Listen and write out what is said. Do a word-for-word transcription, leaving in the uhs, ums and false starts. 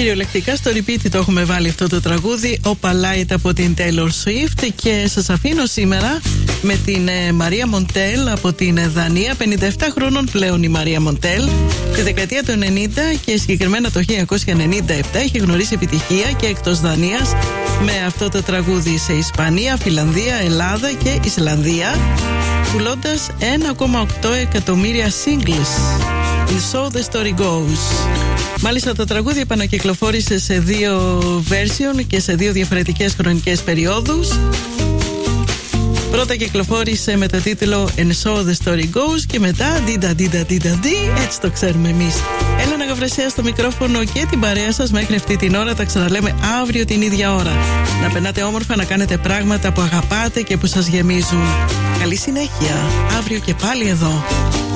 Κυριολεκτικά στο repeat το έχουμε βάλει αυτό το τραγούδι, Opa Light από την Taylor Swift, και σας αφήνω σήμερα με την Μαρία Μοντέλ από την Δανία. πενήντα επτά χρόνων πλέον η Μαρία Μοντέλ. Τη δεκαετία του ενενήντα και συγκεκριμένα το χίλια εννιακόσια ενενήντα επτά είχε γνωρίσει επιτυχία και εκτός Δανίας με αυτό το τραγούδι σε Ισπανία, Φιλανδία, Ελλάδα και Ισλανδία, πουλώντας ένα κόμμα οκτώ εκατομμύρια singles. So the story goes. Μάλιστα το τραγούδι επανακυκλοφόρησε σε δύο version και σε δύο διαφορετικές χρονικές περιόδους. Πρώτα κυκλοφόρησε με το τίτλο And So The Story Goes και μετά Δίντα Δίντα Δίντα Δι, έτσι το ξέρουμε εμείς. Έλενα Γαβρεσέα στο μικρόφωνο και την παρέα σας μέχρι αυτή την ώρα. Τα ξαναλέμε αύριο την ίδια ώρα. Να περνάτε όμορφα, να κάνετε πράγματα που αγαπάτε και που σας γεμίζουν. Καλή συνέχεια. Αύριο και πάλι εδώ.